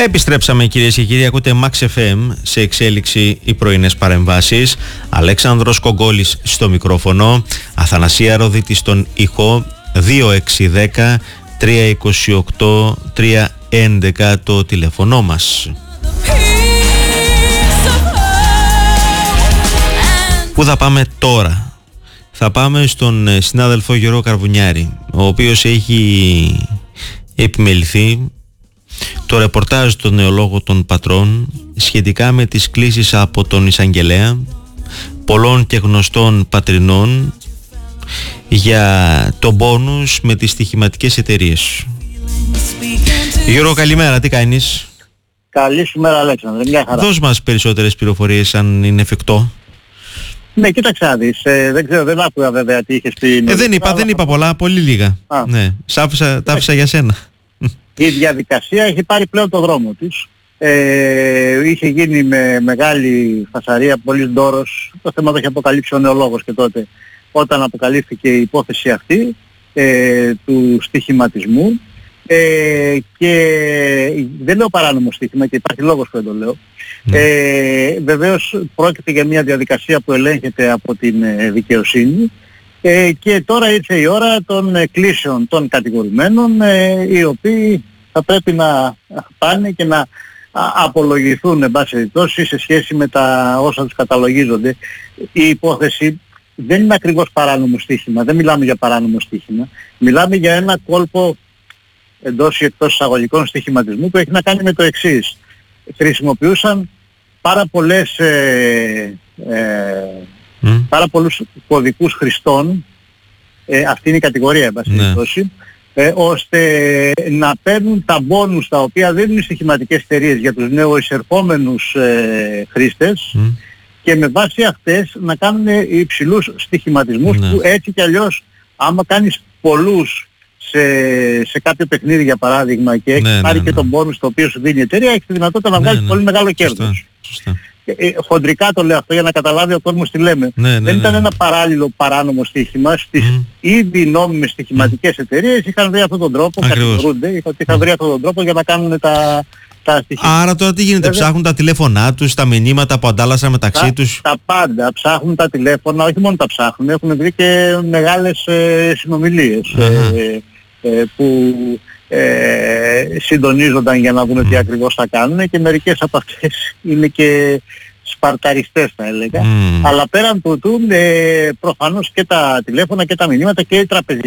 Επιστρέψαμε κυρίες και κύριοι, ακούτε Max FM, σε εξέλιξη οι πρωινές παρεμβάσεις. Αλέξανδρος Κογκόλης στο μικρόφωνο, Αθανασία Ροδίτη στον ήχο, 2610 328 311 το τηλέφωνο μας. Πού θα πάμε τώρα? Θα πάμε στον συνάδελφο Γιώργο Καρβουνιάρη, ο οποίος έχει επιμεληθεί το ρεπορτάζ του Νεολόγου των Πατρών σχετικά με τις κλήσεις από τον Εισαγγελέα πολλών και γνωστών πατρινών για το μπόνους με τις στοιχηματικές εταιρείες. Γιώργο, καλημέρα, τι κάνεις? Καλή σήμερα, Αλέξανδρε, μια χαρά. Δώσ' μας περισσότερες πληροφορίες αν είναι εφικτό. Ναι, κοίταξε να δεις, δεν ξέρω, δεν άκουγα βέβαια τι είχες πει. Δεν είπα πολλά, πολύ λίγα. Ναι, τα άφησα για σένα. Η διαδικασία έχει πάρει πλέον το δρόμο της. Είχε γίνει με μεγάλη φασαρία, πολύ ντόρος. Το θέμα το είχε αποκαλύψει ο Νεολόγος και τότε, όταν αποκαλύφθηκε η υπόθεση αυτή του στοιχηματισμού. Και δεν λέω παράνομο στοίχημα και υπάρχει λόγος που δεν το λέω. Βεβαίως πρόκειται για μια διαδικασία που ελέγχεται από την δικαιοσύνη. Και τώρα ήρθε η ώρα των κλήσεων των κατηγορουμένων, οι οποίοι θα πρέπει να πάνε και να απολογηθούν εν πάση περιπτώσει σε σχέση με τα όσα τους καταλογίζονται. Η υπόθεση δεν είναι ακριβώς παράνομο στοίχημα, δεν μιλάμε για παράνομο στοίχημα, μιλάμε για ένα κόλπο εντός ή εκτός εισαγωγικών στοιχηματισμού που έχει να κάνει με το εξής. Χρησιμοποιούσαν πάρα πολλούς κωδικούς χρηστών, αυτή είναι η κατηγορία εν πάση περιπτώσει, ώστε να παίρνουν τα μπόνους τα οποία δίνουν οι στοιχηματικές εταιρείες για τους νεοεισερχόμενους χρήστες και με βάση αυτές να κάνουν υψηλούς στοιχηματισμούς που έτσι κι αλλιώς άμα κάνεις πολλούς σε κάποιο παιχνίδι για παράδειγμα και έχεις πάρει και τον μπόνους το οποίο σου δίνει η εταιρεία, έχεις τη δυνατότητα να βγάλεις πολύ μεγάλο κέρδος. Σωστά. Χοντρικά το λέω αυτό για να καταλάβει ο κόσμος τι λέμε. Δεν ήταν ένα παράλληλο παράνομο στοίχημα. Στις ήδη νόμιμες στοιχηματικές εταιρείες είχαν βρει αυτόν τον τρόπο, κατηγορούνται, είχαν βρει αυτόν τον τρόπο για να κάνουν τα στοιχεία. Άρα τώρα τι γίνεται, ψάχνουν τα τηλέφωνά τους, τα μηνύματα που αντάλλασαν μεταξύ τους? Τα πάντα, ψάχνουν τα τηλέφωνα, όχι μόνο τα ψάχνουν, έχουν βρει και μεγάλες συνομιλίες που συντονίζονταν για να δουν τι ακριβώς θα κάνουν και μερικές από αυτές είναι και σπαρταριστές θα έλεγα. Αλλά πέραν τούτου προφανώς και τα τηλέφωνα και τα μηνύματα και οι τραπεζικές